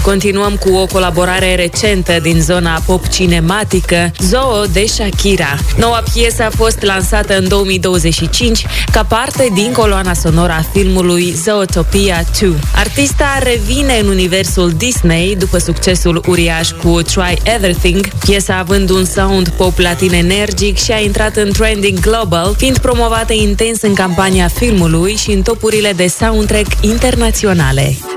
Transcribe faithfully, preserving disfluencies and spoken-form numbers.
Continuăm cu o colaborare recentă din zona pop cinematică, Zoo de Shakira. Noua piesă a fost lansată în două mii douăzeci și cinci ca parte din coloana sonoră a filmului Zootopia doi. Artista revine în universul Disney după succesul uriaș cu Try Everything, piesa având un sound pop latin energic și a intrat în trending global, fiind promovată intens în campania filmului și în topurile de soundtrack internaționale.